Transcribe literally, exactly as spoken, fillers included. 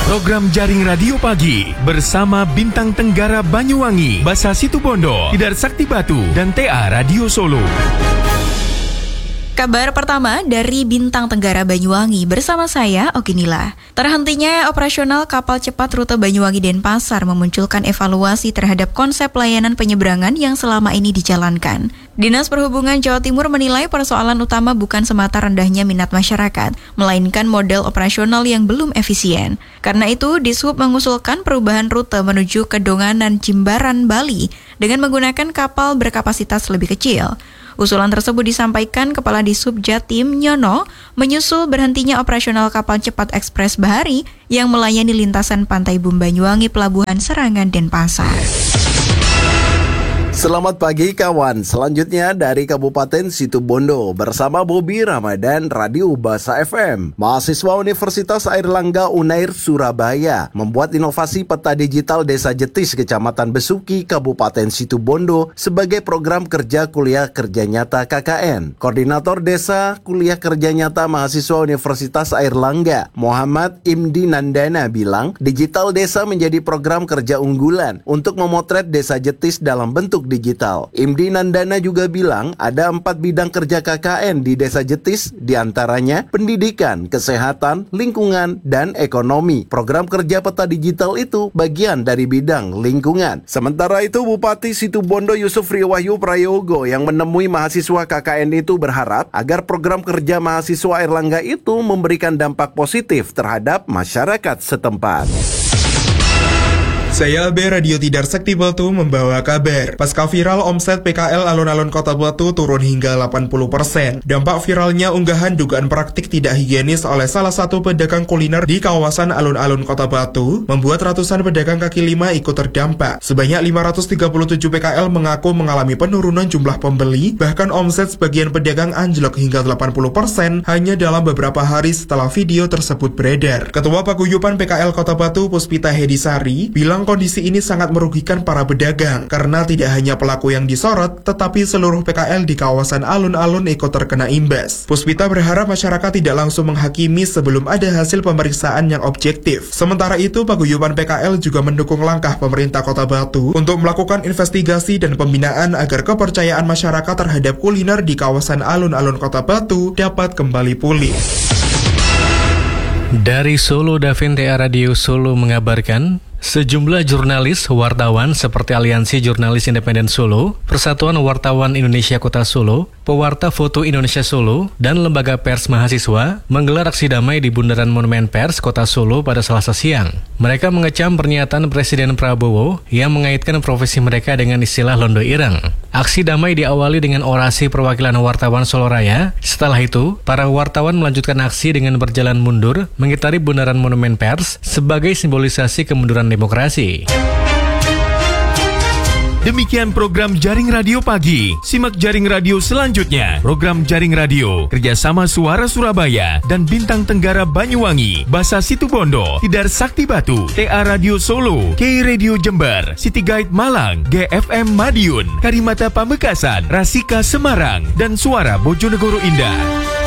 Program Jaring Radio Pagi bersama Bintang Tenggara Banyuwangi, Basa Situbondo, Tidar Sakti Batu, dan T A Radio Solo. Kabar pertama dari Bintang Tenggara Banyuwangi bersama saya, Okinila. Terhentinya operasional kapal cepat rute Banyuwangi-Denpasar memunculkan evaluasi terhadap konsep layanan penyeberangan yang selama ini dijalankan. Dinas Perhubungan Jawa Timur menilai persoalan utama bukan semata rendahnya minat masyarakat, melainkan model operasional yang belum efisien. Karena itu, Dishub mengusulkan perubahan rute menuju ke Donganan Jimbaran, Bali dengan menggunakan kapal berkapasitas lebih kecil. Usulan tersebut disampaikan Kepala Dishub Jatim Nyono menyusul berhentinya operasional kapal cepat ekspres Bahari yang melayani lintasan Pantai Bum Banyuwangi Pelabuhan Serangan Denpasar. Selamat pagi kawan, selanjutnya dari Kabupaten Situbondo bersama Bobi Ramadan Radio Basa F M. Mahasiswa Universitas Airlangga Unair Surabaya membuat inovasi peta digital Desa Jetis Kecamatan Besuki Kabupaten Situbondo sebagai program kerja kuliah kerja nyata K K N. Koordinator Desa Kuliah Kerja Nyata Mahasiswa Universitas Airlangga Muhammad Imdi Nandana bilang digital desa menjadi program kerja unggulan untuk memotret Desa Jetis dalam bentuk digital. Imdi Nandana juga bilang ada empat bidang kerja K K N di Desa Jetis, diantaranya pendidikan, kesehatan, lingkungan, dan ekonomi. Program kerja peta digital itu bagian dari bidang lingkungan. Sementara itu, Bupati Situbondo Yusuf Riwahyu Prayogo yang menemui mahasiswa K K N itu berharap agar program kerja mahasiswa Airlangga itu memberikan dampak positif terhadap masyarakat setempat. Saya B Radio Tidar Sakti Batu membawa kabar. Pasca viral omset P K L alun-alun Kota Batu turun hingga delapan puluh persen. Dampak viralnya unggahan dugaan praktik tidak higienis oleh salah satu pedagang kuliner di kawasan alun-alun Kota Batu membuat ratusan pedagang kaki lima ikut terdampak. Sebanyak lima ratus tiga puluh tujuh P K L mengaku mengalami penurunan jumlah pembeli, bahkan omset sebagian pedagang anjlok hingga delapan puluh persen hanya dalam beberapa hari setelah video tersebut beredar. Ketua Paguyuban P K L Kota Batu Puspita Hedisari bilang kondisi ini sangat merugikan para pedagang karena tidak hanya pelaku yang disorot, tetapi seluruh P K L di kawasan alun-alun ikut terkena imbas. Puspita berharap masyarakat tidak langsung menghakimi sebelum ada hasil pemeriksaan yang objektif. Sementara itu, Paguyuban P K L juga mendukung langkah pemerintah Kota Batu untuk melakukan investigasi dan pembinaan agar kepercayaan masyarakat terhadap kuliner di kawasan alun-alun Kota Batu dapat kembali pulih. Dari Solo, Davin T A Radio Solo mengabarkan, sejumlah jurnalis, wartawan seperti Aliansi Jurnalis Independen Solo, Persatuan Wartawan Indonesia Kota Solo, Pewarta Foto Indonesia Solo, dan Lembaga Pers Mahasiswa menggelar aksi damai di Bundaran Monumen Pers Kota Solo pada Selasa siang. Mereka mengecam pernyataan Presiden Prabowo yang mengaitkan profesi mereka dengan istilah londo ireng. Aksi damai diawali dengan orasi perwakilan wartawan Solo Raya. Setelah itu, para wartawan melanjutkan aksi dengan berjalan mundur mengitari Bundaran Monumen Pers sebagai simbolisasi kemunduran demokrasi. Demikian program Jaring Radio Pagi. Simak Jaring Radio selanjutnya. Program Jaring Radio kerjasama Suara Surabaya dan Bintang Tenggara Banyuwangi, Basa Situbondo, Tidar Sakti Batu, T A Radio Solo, K Radio Jember, City Guide Malang, G F M Madiun, Karimata Pamekasan, Rasika Semarang, dan Suara Bojonegoro Indah.